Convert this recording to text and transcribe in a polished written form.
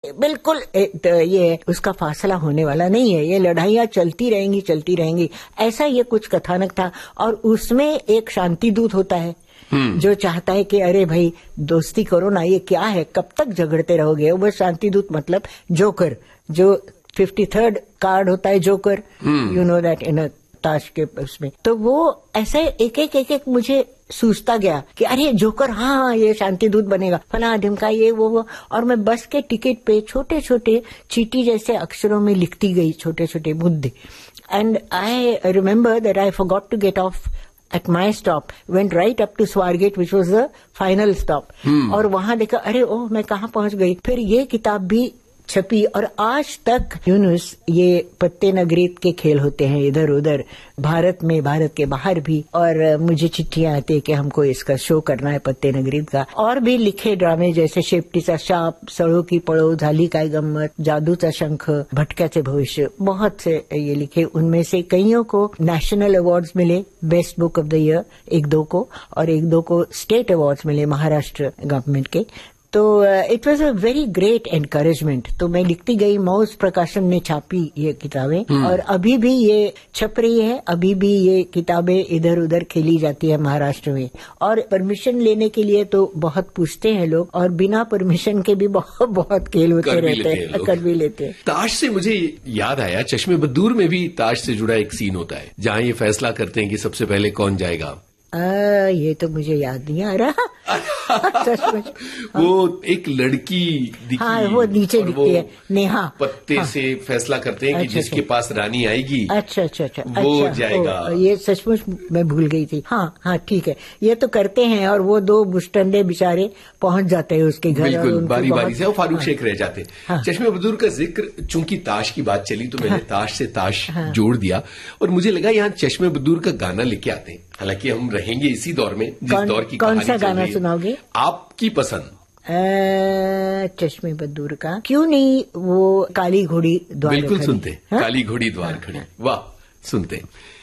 बिल्कुल ये उसका फासला होने वाला नहीं है, ये लड़ाइयां चलती रहेंगी, ऐसा ये कुछ कथानक था। और उसमें एक शांति दूत होता है जो चाहता है कि अरे भाई दोस्ती करो ना, ये क्या है, कब तक झगड़ते रहोगे। वो शांति दूत मतलब जोकर, जो 53rd कार्ड होता है joker, you know that in ताश के उसमें। तो वो ऐसे एक मुझे सूझता गया कि अरे जोकर, हाँ ये शांति दूत बनेगा, फला ढिमका, ये वो। और मैं बस के टिकट पे छोटे छोटे चीटी जैसे अक्षरों में लिखती गई छोटे छोटे मुद्दे। And I remember that I forgot to get of at my stop, went right up to Swargate, which was the final stop. और वहां देखा, अरे ओह मैं कहाँ पहुंच गई। फिर ये किताब भी छपी और आज तक यूनुस ये पत्ते नगरीत के खेल होते हैं इधर उधर भारत में, भारत के बाहर भी। और मुझे चिट्ठियां आती है कि हमको इसका शो करना है पत्ते नगरीत का। और भी लिखे ड्रामे जैसे शेपटीचा शाप, सळो की पळो, झाली काय गम्मत, जादूचा शंख, भटक्याचे भविष्य, बहुत से ये लिखे। उनमें से कईयों को नेशनल अवार्ड्स मिले, best book of the year एक दो को, और एक दो को स्टेट अवार्ड्स मिले महाराष्ट्र गवर्नमेंट के। तो it was a very great encouragement. तो मैं लिखती गई, मौज प्रकाशन ने छापी ये किताबें और अभी भी ये छप रही है, अभी भी ये किताबें इधर उधर खेली जाती है महाराष्ट्र में। और परमिशन लेने के लिए तो बहुत पूछते हैं लोग, और बिना परमिशन के भी बहुत खेल होते रहते हैं, कर भी लेते हैं। ताश से मुझे याद आया, चश्मे बद्दूर में भी ताश से जुड़ा एक सीन होता है जहाँ ये फैसला करते हैं कि सबसे पहले कौन जाएगा। ये तो मुझे याद नहीं आ रहा। वो एक लड़की दिखी, हाँ, वो नीचे दिखती है, नेहा, पत्ते से फैसला करते हैं कि जिसके पास रानी आएगी अच्छा वो जाएगा। ये सचमुच मैं भूल गई थी। हाँ ठीक है, ये तो करते हैं। और वो दो बुष्टंडे बेचारे पहुंच जाते हैं उसके घर, बिल्कुल बारी बारी से, वो फारूक शेख रह जाते हैं। चश्मे बद्दूर का जिक्र, चूंकि ताश की बात चली तो मैंने ताश से ताश जोड़ दिया, और मुझे लगा यहाँ चश्मे बद्दूर का गाना लेके आते हैं। हालांकि हम रहेंगे इसी दौर में जिस दौर की कौन सा गाना सुनाओगे? आपकी पसंद। चश्मे बद्दूर का क्यों नहीं, वो काली घोड़ी द्वार बिल्कुल खड़ी। सुनते, काली घोड़ी द्वार खड़ी, वाह, सुनते।